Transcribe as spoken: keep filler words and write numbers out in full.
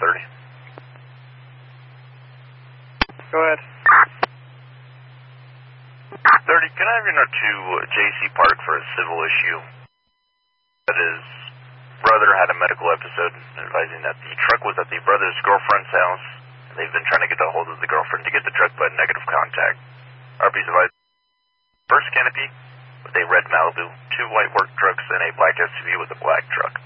thirty. Go ahead. thirty, can I have your note to J C Park for a civil issue? That is, brother had a medical episode advising that the truck was at the brother's girlfriend's house. They've been trying to get a hold of the girlfriend to get the truck, but negative contact. R P's advised first canopy with a red Malibu, two white work trucks, and a black S U V with a black truck.